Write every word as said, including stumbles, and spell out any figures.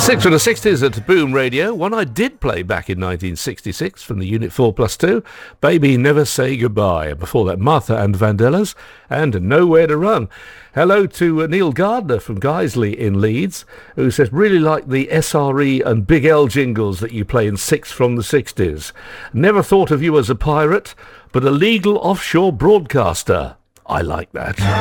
Six from the sixties at Boom Radio. One I did play back in nineteen sixty-six from the Unit four plus two, Baby Never Say Goodbye. Before that, Martha and Vandellas and Nowhere to Run. Hello to uh, Neil Gardner from Guiseley in Leeds, who says, really like the S R E and Big L jingles that you play in Six from the sixties. Never thought of you as a pirate, but a legal offshore broadcaster. I like that.